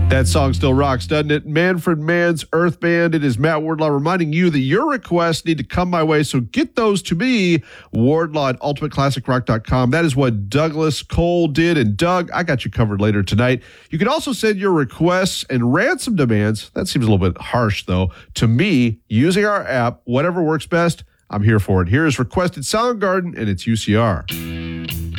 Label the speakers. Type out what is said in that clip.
Speaker 1: That song still rocks, doesn't it? Manfred Mann's Earth Band. It is Matt Wardlaw reminding you that your requests need to come my way, so get those to me, Wardlaw at ultimateclassicrock.com. That is what Douglas Cole did. And Doug, I got you covered later tonight. You can also send your requests and ransom demands, that seems a little bit harsh though, to me using our app. Whatever works best, I'm here for it. Here is Requested Soundgarden, and it's UCR.